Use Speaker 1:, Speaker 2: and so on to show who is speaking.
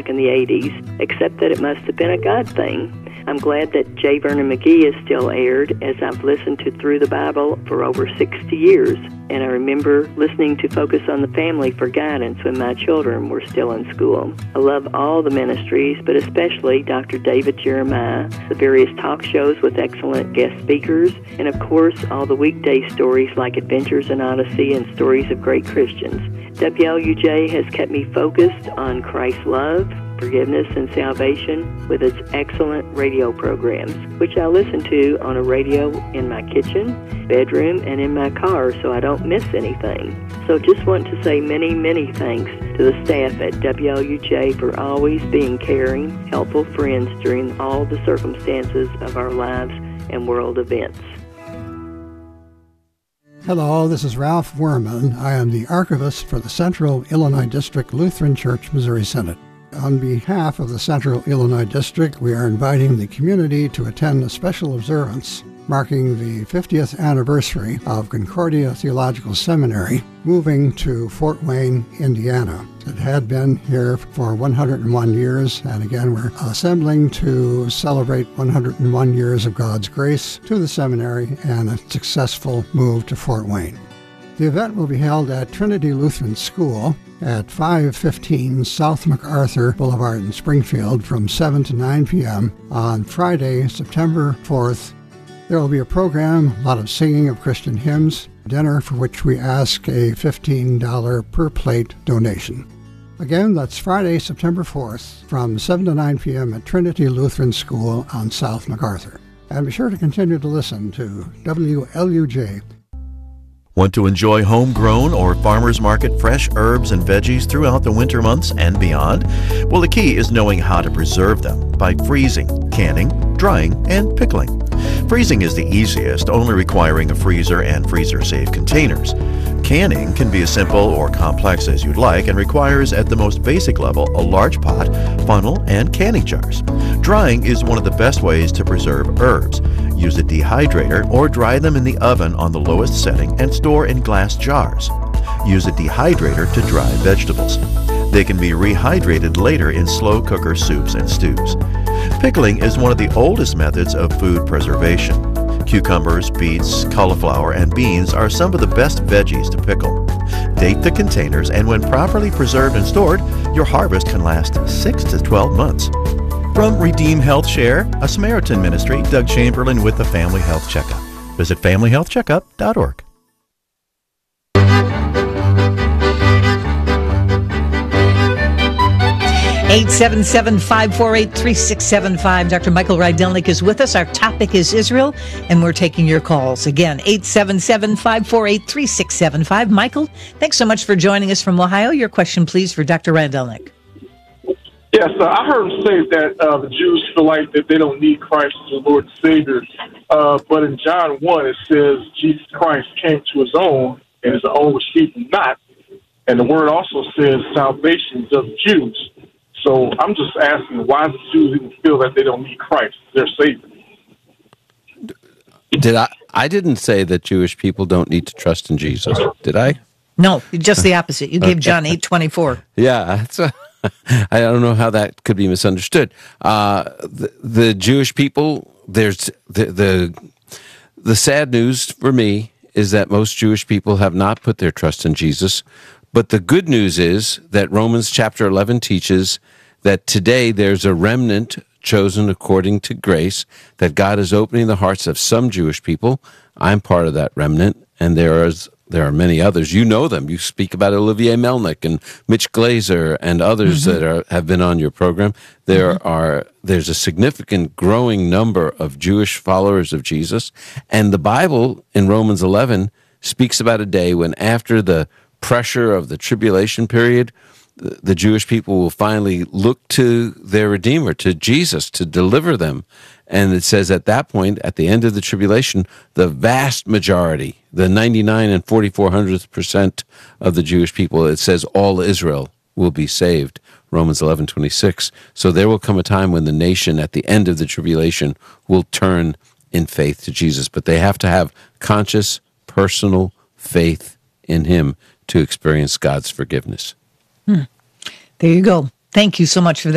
Speaker 1: back in the 80s, except that it must have been a God thing. I'm glad that J. Vernon McGee is still aired, as I've listened to Through the Bible for over 60 years, and I remember listening to Focus on the Family for guidance when my children were still in school. I love all the ministries, but especially Dr. David Jeremiah, the various talk shows with excellent guest speakers, and of course all the weekday stories like Adventures in Odyssey and Stories of Great Christians. WLUJ has kept me focused on Christ's love, forgiveness, and salvation with its excellent radio programs, which I listen to on a radio in my kitchen, bedroom, and in my car so I don't miss anything. So just want to say many, many thanks to the staff at WLUJ for always being caring, helpful friends during all the circumstances of our lives and world events.
Speaker 2: Hello, this is Ralph Werman. I am the archivist for the Central Illinois District Lutheran Church, Missouri Synod. On behalf of the Central Illinois District, we are inviting the community to attend a special observance marking the 50th anniversary of Concordia Theological Seminary moving to Fort Wayne, Indiana. It had been here for 101 years, and again we're assembling to celebrate 101 years of God's grace to the seminary and a successful move to Fort Wayne. The event will be held at Trinity Lutheran School at 515 South MacArthur Boulevard in Springfield from 7 to 9 p.m. on Friday, September 4th. There will be a program, a lot of singing of Christian hymns, dinner for which we ask a $15 per plate donation. Again, that's Friday, September 4th from 7 to 9 p.m. at Trinity Lutheran School on South MacArthur. And be sure to continue to listen to WLUJ.
Speaker 3: Want to enjoy homegrown or farmers market fresh herbs and veggies throughout the winter months and beyond? Well, the key is knowing how to preserve them by freezing, canning, drying, and pickling. Freezing is the easiest, only requiring a freezer and freezer-safe containers. Canning can be as simple or complex as you'd like and requires, at the most basic level, a large pot, funnel, and canning jars. Drying is one of the best ways to preserve herbs. Use a dehydrator or dry them in the oven on the lowest setting and store in glass jars. Use a dehydrator to dry vegetables. They can be rehydrated later in slow cooker soups and stews. Pickling is one of the oldest methods of food preservation. Cucumbers, beets, cauliflower, and beans are some of the best veggies to pickle. Date the containers, and when properly preserved and stored, your harvest can last 6 to 12 months. From Redeem Health Share, a Samaritan ministry, Doug Chamberlain with the Family Health Checkup. Visit familyhealthcheckup.org.
Speaker 4: 877-548-3675. Dr. Michael Rydelnik is with us. Our topic is Israel, and we're taking your calls. Again, 877-548-3675. Michael, thanks so much for joining us from Ohio. Your question, please, for Dr. Rydelnik.
Speaker 5: Yes, I heard him say that the Jews feel like that they don't need Christ as the Lord and Savior. But in John 1, it says Jesus Christ came to his own, and his own received him not. And the word also says salvation is of the Jews. So I'm just asking, why do Jews even feel that they don't need Christ as their Savior?
Speaker 6: I didn't say that Jewish people don't need to trust in Jesus, did I?
Speaker 4: No, just the opposite. You gave John 8:24.
Speaker 6: Yeah, I don't know how that could be misunderstood. The Jewish people, there's the sad news for me is that most Jewish people have not put their trust in Jesus. But the good news is that Romans chapter 11 teaches that today there's a remnant chosen according to grace, that God is opening the hearts of some Jewish people. I'm part of that remnant, and there are many others. You know them. You speak about Olivier Melnick and Mitch Glazer and others that have been on your program. There's a significant growing number of Jewish followers of Jesus, and the Bible in Romans 11 speaks about a day when, after the pressure of the tribulation period, the Jewish people will finally look to their Redeemer, to Jesus, to deliver them. And it says at that point, at the end of the tribulation, the vast majority, the 99 and 4400% of the Jewish people, it says all Israel will be saved, Romans 11:26. So there will come a time when the nation at the end of the tribulation will turn in faith to Jesus. But they have to have conscious, personal faith in him to experience God's forgiveness.
Speaker 4: There you go. Thank you so much for that.